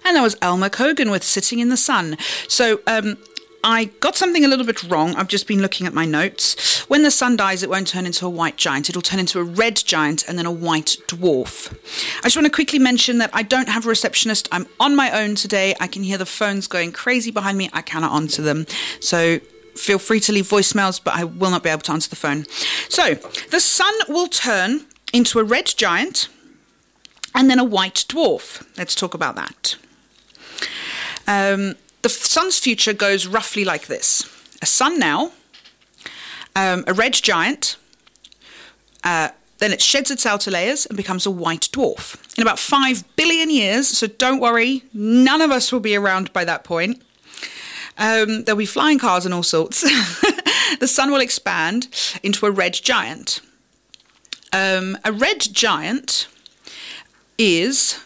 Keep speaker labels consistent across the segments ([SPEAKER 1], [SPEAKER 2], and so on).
[SPEAKER 1] And that was Elmer Kogan with Sitting in the Sun. So I got something a little bit wrong. I've just been looking at my notes. When the sun dies, it won't turn into a white giant. It'll turn into a red giant and then a white dwarf. I just want to quickly mention that I don't have a receptionist. I'm on my own today. I can hear the phones going crazy behind me. I cannot answer them. So feel free to leave voicemails, but I will not be able to answer the phone. So the sun will turn into a red giant and then a white dwarf. Let's talk about that. The sun's future goes roughly like this. A sun now, a red giant, then it sheds its outer layers and becomes a white dwarf. In about 5 billion years, so don't worry, none of us will be around by that point. There'll be flying cars and all sorts. The sun will expand into a red giant. A red giant is...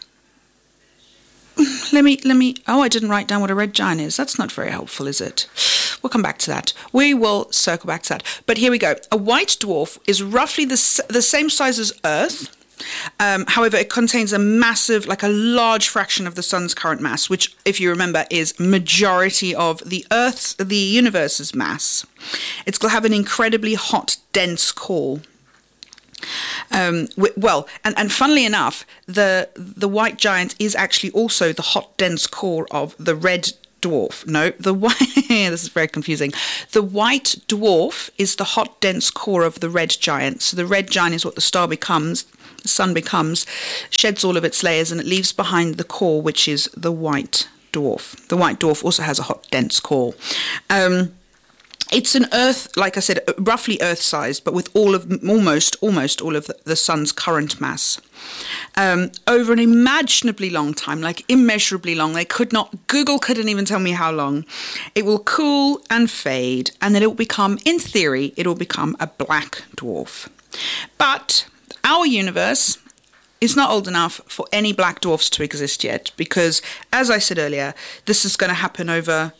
[SPEAKER 1] Let me, I didn't write down what a red giant is. That's not very helpful, is it? We'll come back to that. We will circle back to that. But here we go. A white dwarf is roughly the same size as Earth. However, it contains a massive, like a large fraction of the sun's current mass, which, if you remember, is majority of the universe's mass. It's going to have an incredibly hot, dense core. And funnily enough, the white giant is actually also the hot, dense core of the red dwarf. No, the white. This is very confusing. The white dwarf is the hot, dense core of the red giant. So the red giant is what the star becomes, the sun becomes, sheds all of its layers, and it leaves behind the core, which is the white dwarf. The white dwarf also has a hot, dense core. It's an Earth, like I said, roughly Earth-sized, but with almost all of the sun's current mass. Over an unimaginably long time, like immeasurably long, Google couldn't even tell me how long, it will cool and fade, and then it will become, in theory, it will become a black dwarf. But our universe is not old enough for any black dwarfs to exist yet, because, as I said earlier, this is going to happen over,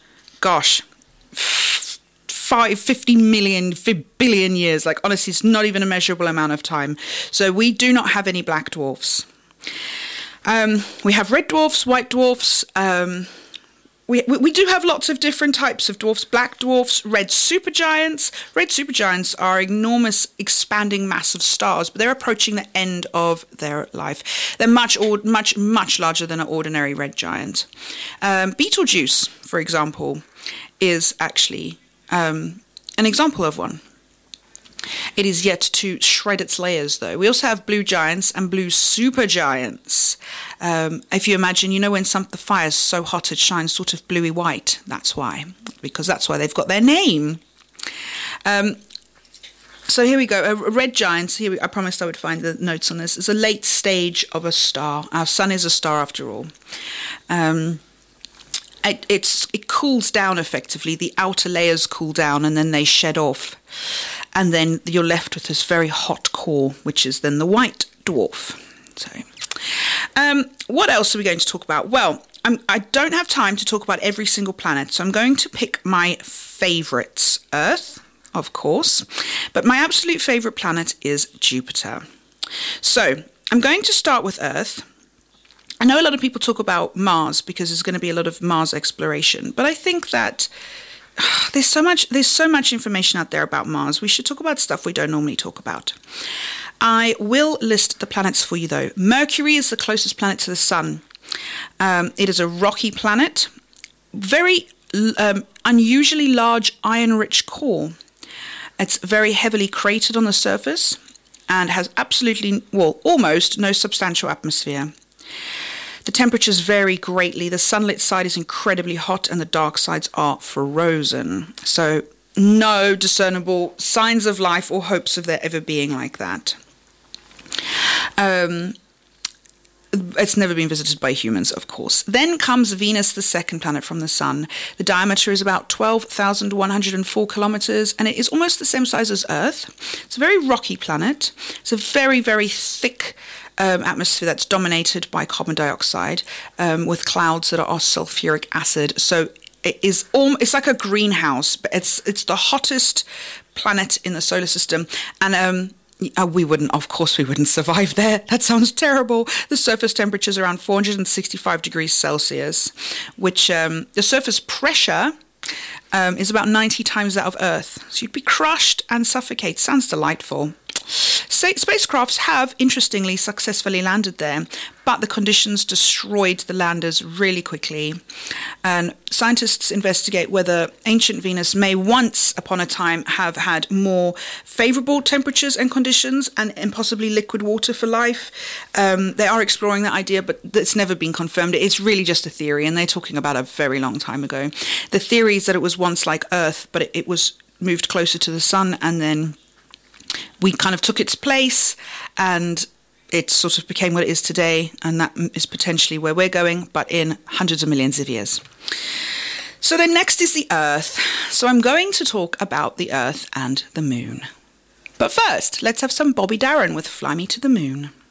[SPEAKER 1] 50 million, billion years. Like, honestly, it's not even a measurable amount of time. So we do not have any black dwarfs. We have red dwarfs, white dwarfs. We do have lots of different types of dwarfs. Black dwarfs, red supergiants. Red supergiants are enormous, expanding, massive stars, but they're approaching the end of their life. They're much larger than an ordinary red giant. Betelgeuse, for example, is actually an example of one. It is yet to shred its layers, though. We also have blue giants and blue supergiants. If you imagine, when the fire's so hot it shines sort of bluey white. That's why. Because that's why they've got their name. So here we go. A red giant, I promised I would find the notes on this, is a late stage of a star. Our sun is a star after all. It cools down effectively. The outer layers cool down and then they shed off. And then you're left with this very hot core, which is then the white dwarf. So, what else are we going to talk about? Well, I don't have time to talk about every single planet, so I'm going to pick my favourites. Earth, of course, but my absolute favourite planet is Jupiter. So, I'm going to start with Earth. I know a lot of people talk about Mars because there's going to be a lot of Mars exploration, but I think that there's so much information out there about Mars. We should talk about stuff we don't normally talk about. I will list the planets for you, though. Mercury is the closest planet to the Sun. It is a rocky planet, very unusually large iron-rich core. It's very heavily cratered on the surface and has almost no substantial atmosphere. The temperatures vary greatly. The sunlit side is incredibly hot and the dark sides are frozen. So no discernible signs of life or hopes of there ever being like that. It's never been visited by humans, of course. Then comes Venus, the second planet from the sun. The diameter is about 12,104 kilometers, and it is almost the same size as Earth. It's a very rocky planet. It's a very, very thick atmosphere that's dominated by carbon dioxide, with clouds that are sulfuric acid. So it's like a greenhouse, but it's the hottest planet in the solar system. And We wouldn't, of course, we wouldn't survive there. That sounds terrible. The surface temperature is around 465 degrees Celsius, which the surface pressure is about 90 times that of Earth. So you'd be crushed and suffocate. Sounds delightful. Spacecrafts have, interestingly, successfully landed there, but the conditions destroyed the landers really quickly. And scientists investigate whether ancient Venus may once upon a time have had more favorable temperatures and conditions and possibly liquid water for life. They are exploring that idea, but it's never been confirmed. It's really just a theory, and they're talking about a very long time ago. The theory is that it was once like Earth, but it was moved closer to the sun, and then we kind of took its place, and it sort of became what it is today, and that is potentially where we're going, but in hundreds of millions of years. So then next is the Earth. So I'm going to talk about the Earth and the Moon. But first, let's have some Bobby Darin with Fly Me to the Moon.